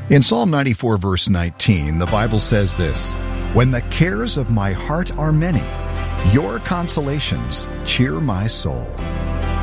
In Psalm 94, verse 19, the Bible says this, "When the cares of my heart are many, your consolations cheer my soul."